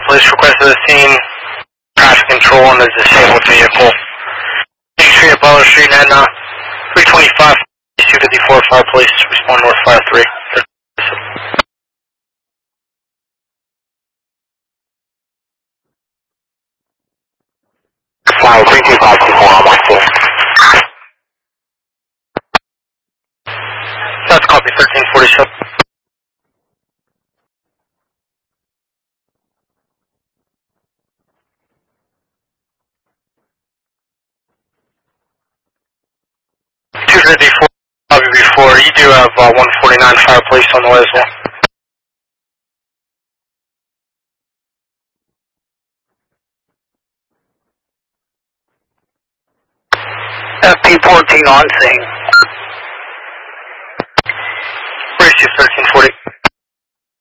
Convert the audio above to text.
police requested a scene. Traffic control on the disabled vehicle. Street at Butler Street and 325, 254, Fire Police, respond north 53. 32524 on 1 That's copy 1347. Copy before. You do have 149 Fire Police on the way as well. FP14 on scene. Race 1340.